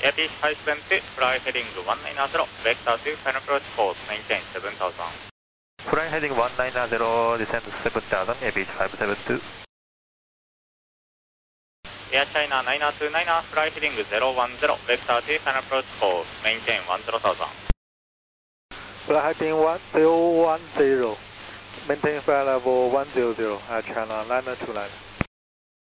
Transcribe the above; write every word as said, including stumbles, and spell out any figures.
Air Peace five seven two, fly heading one nine zero, vector to final approach course, maintain seven thousand. Fly heading one nine zero, descend seven thousand, Air Peace five seven two. Air China nine two nine, fly heading zero one zero, vector to final approach course, maintain one zero thousand. Fly heading one zero one zero, maintain flight level one zero zero, Air China nine two nine.